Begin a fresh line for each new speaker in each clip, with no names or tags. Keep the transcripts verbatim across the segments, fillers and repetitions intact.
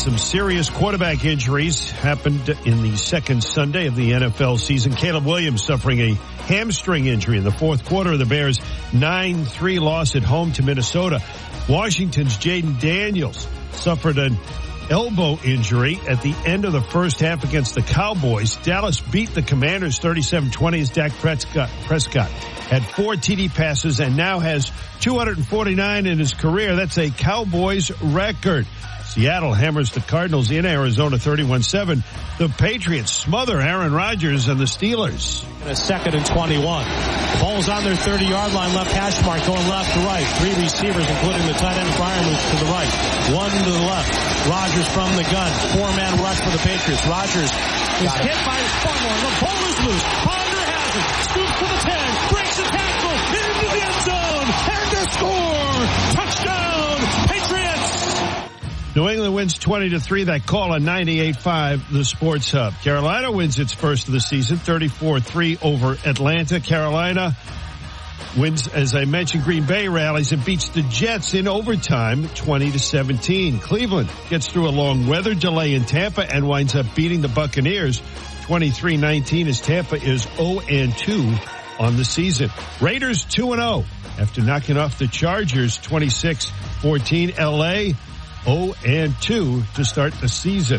some serious quarterback injuries happened in the second Sunday of the N F L season. Caleb Williams suffering a hamstring injury in the fourth quarter of the Bears' nine three loss at home to Minnesota. Washington's Jaden Daniels suffered an elbow injury at the end of the first half against the Cowboys. Dallas beat the Commanders thirty-seven twenty as Dak Prescott, Prescott had four T D passes and now has two hundred forty-nine in his career. That's a Cowboys record. Seattle hammers the Cardinals in Arizona thirty-one seven. The Patriots smother Aaron Rodgers and the Steelers.
In a second and twenty-one. Ball's on their thirty-yard line, left hash mark, going left to right. Three receivers, including the tight end Freiermuth to the right. One to the left. Rodgers from the gun. Four-man rush for the Patriots. Rodgers is hit by his funnel. The ball is loose. Ponder has it. Scoops to the ten. Breaks the tackle. Into the end zone. And they score. Touchdown, Patriots.
New England wins twenty to three. That call on ninety-eight point five, the Sports Hub. Carolina wins its first of the season, thirty-four three over Atlanta. Carolina wins, as I mentioned, Green Bay rallies and beats the Jets in overtime, twenty to seventeen. Cleveland gets through a long weather delay in Tampa and winds up beating the Buccaneers twenty-three nineteen as Tampa is oh and two on the season. Raiders two and oh after knocking off the Chargers twenty-six fourteen. L A oh and two to start the season.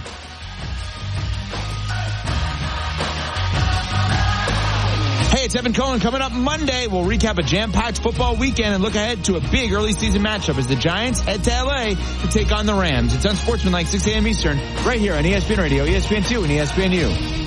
Hey, it's Evan Cohen. Coming up Monday, we'll recap a jam-packed football weekend and look ahead to a big early season matchup as the Giants head to L A to take on the Rams. It's Unsportsmanlike, six a.m. Eastern, right here on E S P N Radio, E S P N two, and E S P N U.